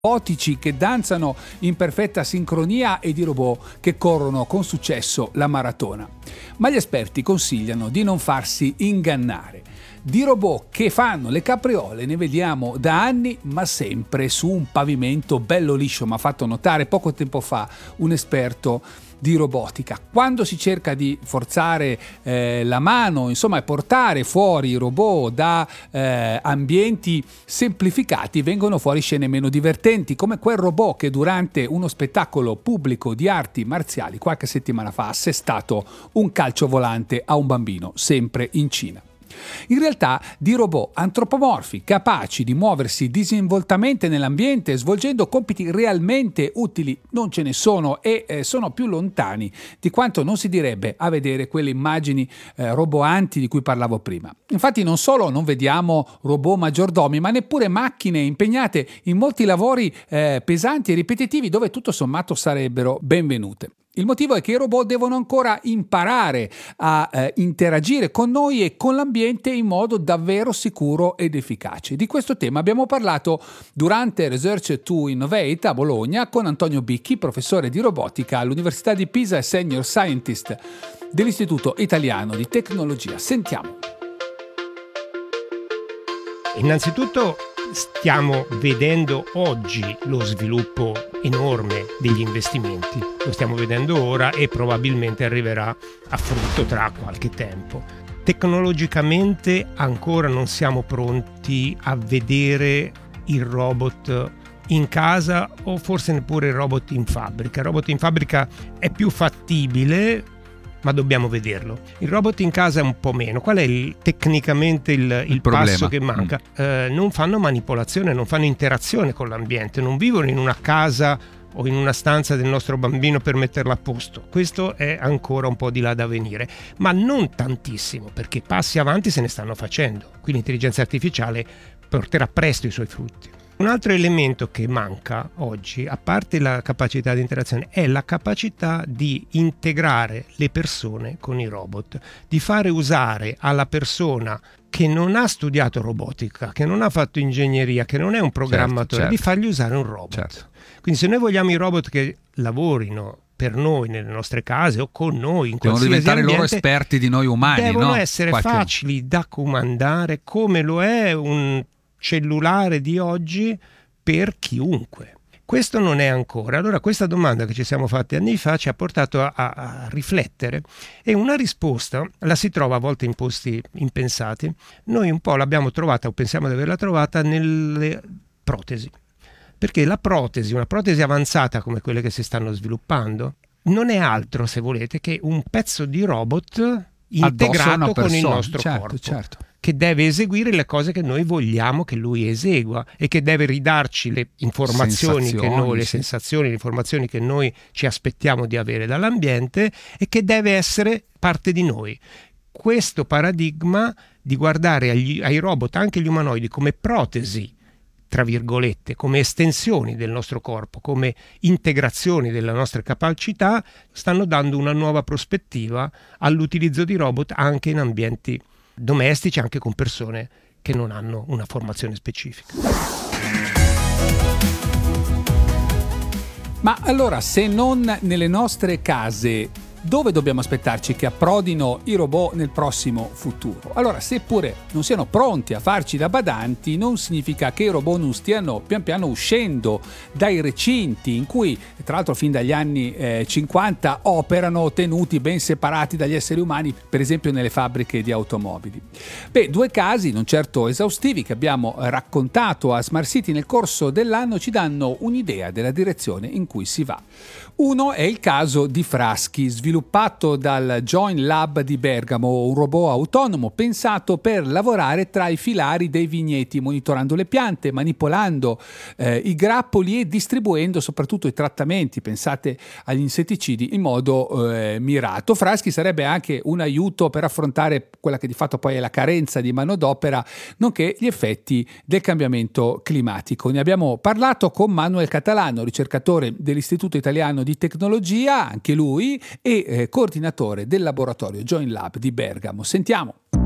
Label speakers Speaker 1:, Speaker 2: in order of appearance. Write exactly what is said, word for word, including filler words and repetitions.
Speaker 1: robotici che danzano in perfetta sincronia e di robot che corrono con successo la maratona. Ma gli esperti consigliano di non farsi ingannare. Di robot che fanno le capriole ne vediamo da anni, ma sempre su un pavimento bello liscio. Mi ha fatto notare poco tempo fa un esperto di robotica. Quando si cerca di forzare eh, la mano, insomma, e portare fuori i robot da eh, ambienti semplificati, vengono fuori scene meno divertenti, come quel robot che durante uno spettacolo pubblico di arti marziali qualche settimana fa ha assestato un calcio volante a un bambino, sempre in Cina. In realtà di robot antropomorfi capaci di muoversi disinvoltamente nell'ambiente svolgendo compiti realmente utili non ce ne sono e eh, sono più lontani di quanto non si direbbe a vedere quelle immagini eh, roboanti di cui parlavo prima. Infatti non solo non vediamo robot maggiordomi, ma neppure macchine impegnate in molti lavori eh, pesanti e ripetitivi dove tutto sommato sarebbero benvenute. Il motivo è che i robot devono ancora imparare a eh, interagire con noi e con l'ambiente in modo davvero sicuro ed efficace. Di questo tema abbiamo parlato durante Research to Innovate a Bologna con Antonio Bicchi, professore di robotica all'Università di Pisa e senior scientist dell'Istituto Italiano di Tecnologia. Sentiamo.
Speaker 2: Innanzitutto stiamo vedendo oggi lo sviluppo enorme degli investimenti, lo stiamo vedendo ora e probabilmente arriverà a frutto tra qualche tempo. Tecnologicamente ancora non siamo pronti a vedere il robot in casa o forse neppure il robot in fabbrica. Il robot in fabbrica è più fattibile, ma dobbiamo vederlo. Il robot in casa è un po' meno. Qual è il, tecnicamente il, il, il passo che manca? Mm. Eh, non fanno manipolazione, non fanno interazione con l'ambiente, non vivono in una casa o in una stanza del nostro bambino per metterla a posto. Questo è ancora un po' di là da venire, ma non tantissimo, perché passi avanti se ne stanno facendo. Quindi l'intelligenza artificiale porterà presto i suoi frutti. Un altro elemento che manca oggi, a parte la capacità di interazione, è la capacità di integrare le persone con i robot, di fare usare alla persona che non ha studiato robotica, che non ha fatto ingegneria, che non è un programmatore, certo, certo. di fargli usare un robot. Certo. Quindi se noi vogliamo i robot che lavorino per noi nelle nostre case o con noi in
Speaker 1: devono
Speaker 2: qualsiasi
Speaker 1: diventare
Speaker 2: ambiente,
Speaker 1: loro esperti di noi umani,
Speaker 2: devono
Speaker 1: no?
Speaker 2: essere
Speaker 1: Qualche...
Speaker 2: facili da comandare, come lo è un cellulare di oggi per chiunque. Questo non è ancora. Allora questa domanda che ci siamo fatti anni fa ci ha portato a, a riflettere e una risposta la si trova a volte in posti impensati. Noi un po' l'abbiamo trovata o pensiamo di averla trovata nelle protesi, perché la protesi, una protesi avanzata come quelle che si stanno sviluppando, non è altro, se volete, che un pezzo di robot integrato con il nostro
Speaker 1: certo,
Speaker 2: corpo.
Speaker 1: Certo.
Speaker 2: Che deve eseguire le cose che noi vogliamo che lui esegua e che deve ridarci le informazioni
Speaker 1: sensazioni,
Speaker 2: che noi, le
Speaker 1: sì.
Speaker 2: sensazioni, le informazioni che noi ci aspettiamo di avere dall'ambiente e che deve essere parte di noi. Questo paradigma di guardare agli, ai robot, anche gli umanoidi, come protesi, tra virgolette, come estensioni del nostro corpo, come integrazioni delle nostre capacità, stanno dando una nuova prospettiva all'utilizzo di robot anche in ambienti domestici, anche con persone che non hanno una formazione specifica.
Speaker 1: Ma allora, se non nelle nostre case, dove dobbiamo aspettarci che approdino i robot nel prossimo futuro? Allora, seppure non siano pronti a farci da badanti, non significa che i robot non stiano pian piano uscendo dai recinti in cui, tra l'altro fin dagli anni eh, cinquanta, operano tenuti ben separati dagli esseri umani, per esempio nelle fabbriche di automobili. Beh, due casi, non certo esaustivi, che abbiamo raccontato a Smart City nel corso dell'anno, ci danno un'idea della direzione in cui si va. Uno è il caso di Fraschi, sviluppato dal Joint Lab di Bergamo, un robot autonomo pensato per lavorare tra i filari dei vigneti, monitorando le piante, manipolando eh, i grappoli e distribuendo soprattutto i trattamenti, pensate agli insetticidi, in modo eh, mirato. Fraschi sarebbe anche un aiuto per affrontare quella che di fatto poi è la carenza di manodopera, nonché gli effetti del cambiamento climatico. Ne abbiamo parlato con Manuel Catalano, ricercatore dell'Istituto Italiano di Tecnologia, anche lui, e eh, coordinatore del laboratorio Joint Lab di Bergamo. Sentiamo.